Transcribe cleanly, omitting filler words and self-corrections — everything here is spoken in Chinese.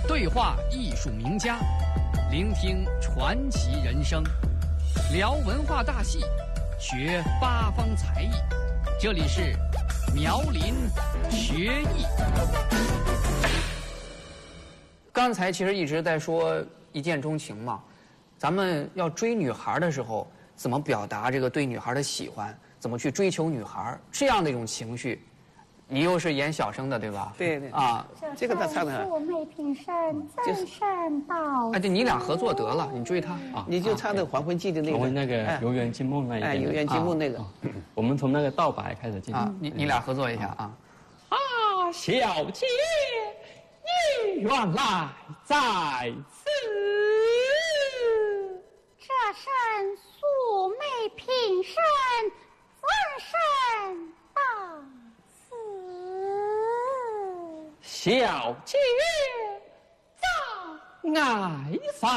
对话艺术名家，聆听传奇人生，聊文化大戏，学八方才艺。这里是苗林学艺。刚才其实一直在说一见钟情嘛，咱们要追女孩的时候，怎么表达这个对女孩的喜欢？怎么去追求女孩？这样的一种情绪。你又是演小生的对吧？ 对对啊， 这个他唱的。 素昧平生，真善道。 哎，对，你俩合作得了，你追他啊， 你就唱那《还魂记》的那个。 还魂那个游园惊梦那一哎，游园惊梦那个。 我们从那个道白开始进啊，你俩合作一下啊。 啊，小姐，你原来在此。 这身素昧平生，真善道。 小姐，在爱房。